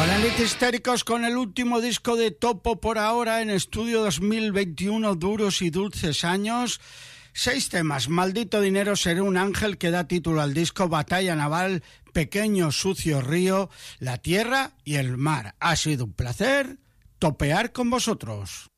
Histéricos con el último disco de Topo por ahora en estudio 2021, duros y dulces años. 6 temas: Maldito dinero, seré un ángel, que da título al disco, Batalla naval, Pequeño sucio río, La tierra y el mar. Ha sido un placer topear con vosotros.